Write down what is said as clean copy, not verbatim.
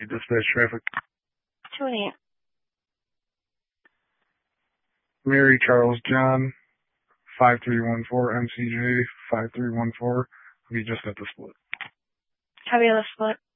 Dispatch traffic. 2-8. Mary Charles John, 5314 MCJ 5314. Be just at the split. Copy of the split.